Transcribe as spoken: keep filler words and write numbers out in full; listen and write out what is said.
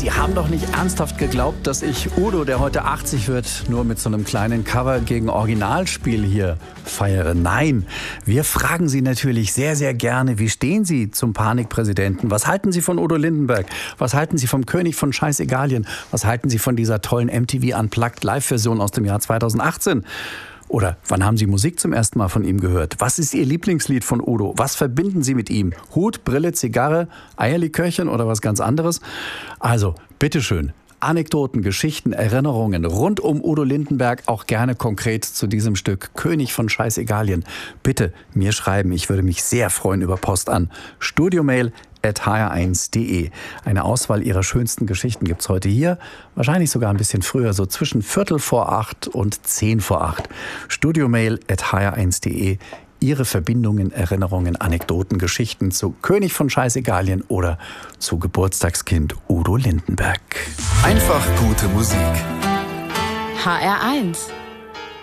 Sie haben doch nicht ernsthaft geglaubt, dass ich Udo, der heute achtzig wird, nur mit so einem kleinen Cover gegen Originalspiel hier feiere. Nein, wir fragen Sie natürlich sehr, sehr gerne, wie stehen Sie zum Panikpräsidenten? Was halten Sie von Udo Lindenberg? Was halten Sie vom König von Scheißegalien? Was halten Sie von dieser tollen M T V Unplugged Live-Version aus dem Jahr zweitausendachtzehn? Oder wann haben Sie Musik zum ersten Mal von ihm gehört? Was ist Ihr Lieblingslied von Udo? Was verbinden Sie mit ihm? Hut, Brille, Zigarre, Eierlikörchen oder was ganz anderes? Also, bitteschön. Anekdoten, Geschichten, Erinnerungen rund um Udo Lindenberg, auch gerne konkret zu diesem Stück König von Scheißegalien. Bitte mir schreiben, ich würde mich sehr freuen über Post an studiomail at h r eins punkt d e. Eine Auswahl Ihrer schönsten Geschichten gibt's heute hier, wahrscheinlich sogar ein bisschen früher, so zwischen Viertel vor acht und zehn vor acht. studiomail at h r eins punkt d e. Ihre Verbindungen, Erinnerungen, Anekdoten, Geschichten zu König von Scheißegalien oder zu Geburtstagskind Udo Lindenberg. Einfach gute Musik. H R eins